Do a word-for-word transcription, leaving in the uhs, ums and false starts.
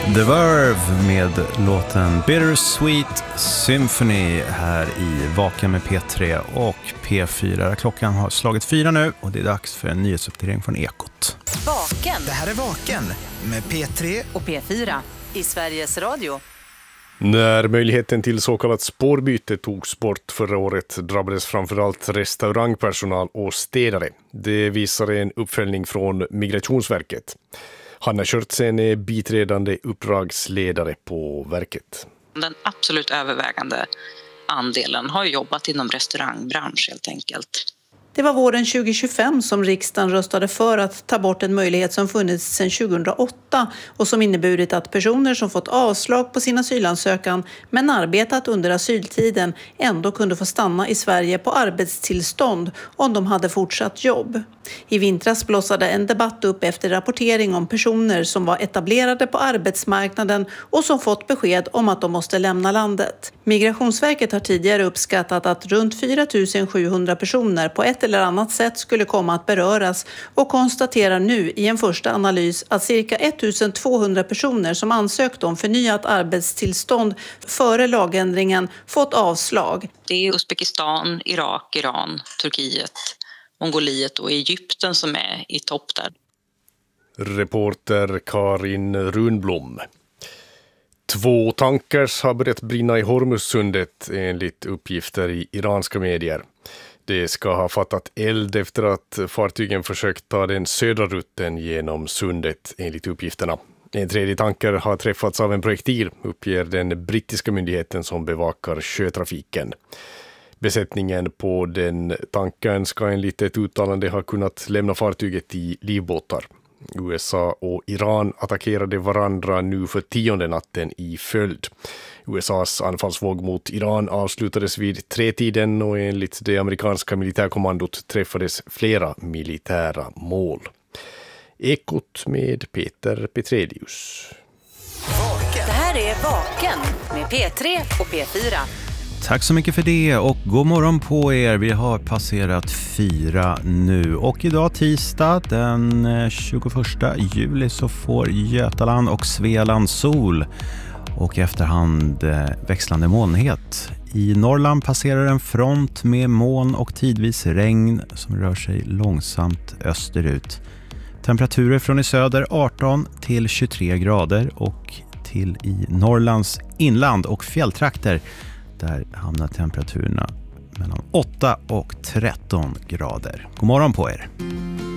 The Verve med låten Bittersweet Symphony här i Vaken med P tre och P fyra. Klockan har slagit fyra nu och det är dags för en nyhetsuppdatering från Ekot. Vaken. Det här är Vaken med P tre och P fyra i Sveriges Radio. När möjligheten till så kallat spårbyte togs bort förra året drabbades framförallt restaurangpersonal och städare. Det visar en uppföljning från Migrationsverket. Hanna Schörtsen är biträdande uppdragsledare på verket. Den absolut övervägande andelen har jobbat inom restaurangbransch helt enkelt. Det var våren tjugo tjugofem som riksdagen röstade för att ta bort en möjlighet som funnits sedan tjugohundraåtta och som inneburit att personer som fått avslag på sin asylansökan men arbetat under asyltiden ändå kunde få stanna i Sverige på arbetstillstånd om de hade fortsatt jobb. I vintras blossade en debatt upp efter rapportering om personer som var etablerade på arbetsmarknaden och som fått besked om att de måste lämna landet. Migrationsverket har tidigare uppskattat att runt fyra tusen sjuhundra personer på ett eller annat sätt skulle komma att beröras och konstaterar nu i en första analys att cirka ettusentvåhundra personer som ansökt om förnyat arbetstillstånd före lagändringen fått avslag. Det är Uzbekistan, Irak, Iran, Turkiet, Mongoliet och Egypten som är i topp där. Reporter Karin Runblom. Två tankers har börjat brinna i Hormuzsundet enligt uppgifter i iranska medier. Det ska ha fattat eld efter att fartygen försökt ta den södra rutten genom sundet enligt uppgifterna. En tredje tanker har träffats av en projektil, uppger den brittiska myndigheten som bevakar sjötrafiken. Besättningen på den tankern ska enligt ett uttalande ha kunnat lämna fartyget i livbåtar. U S A och Iran attackerade varandra nu för tionde natten i följd. U S A:s anfallsvåg mot Iran avslutades vid tretiden och enligt det amerikanska militärkommandot träffades flera militära mål. Ekot med Peter Petrelius. Det här är Vaken med P tre och P fyra. Tack så mycket för det och god morgon på er. Vi har passerat fyra nu och idag tisdag den tjugoförsta juli så får Götaland och Svealand sol och efterhand växlande molnighet. I Norrland passerar en front med moln och tidvis regn som rör sig långsamt österut. Temperaturer från i söder arton till tjugotre grader och till i Norrlands inland och fjälltrakter. Där hamnar temperaturerna mellan åtta och tretton grader. God morgon på er!